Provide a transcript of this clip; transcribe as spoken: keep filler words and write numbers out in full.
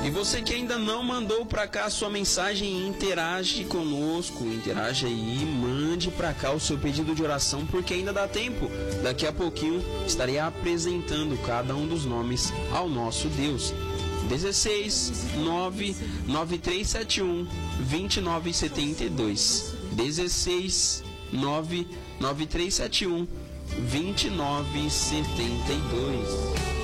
E você que ainda não mandou para cá a sua mensagem, interage conosco, interage aí, mande para cá o seu pedido de oração, porque ainda dá tempo. Daqui a pouquinho estarei apresentando cada um dos nomes ao nosso Deus. dezesseis, nove, nove três sete um, dois nove sete dois. dezesseis, nove, nove três sete um, dois nove sete dois.